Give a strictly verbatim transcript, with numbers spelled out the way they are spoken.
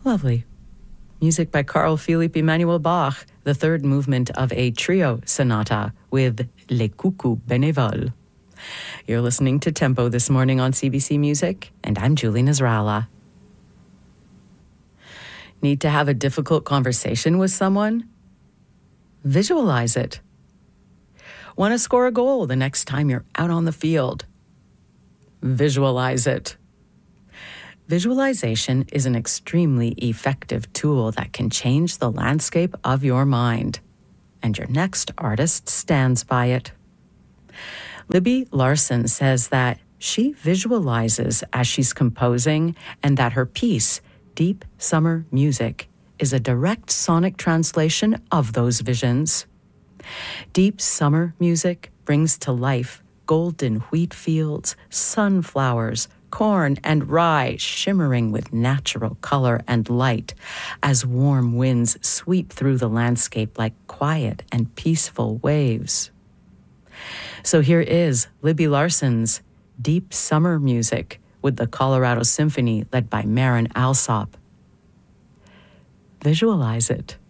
Lovely. Music by Carl Philipp Emanuel Bach, the third movement of a trio sonata with Les Coucous Bénévoles. You're listening to Tempo this morning on C B C Music, and I'm Julie Nasrallah. Need to have a difficult conversation with someone? Visualize it. Want to score a goal the next time you're out on the field? Visualize it. Visualization is an extremely effective tool that can change the landscape of your mind, and your next artist stands by it. Libby Larsen says that she visualizes as she's composing and that her piece, Deep Summer Music, is a direct sonic translation of those visions. Deep Summer Music brings to life golden wheat fields, sunflowers, corn and rye shimmering with natural color and light as warm winds sweep through the landscape like quiet and peaceful waves. So here is Libby Larsen's Deep Summer Music with the Colorado Symphony led by Marin Alsop. Visualize it.